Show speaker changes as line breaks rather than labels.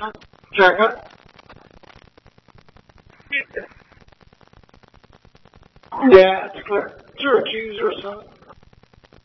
Check it. Yeah, it's clear. Syracuse or something.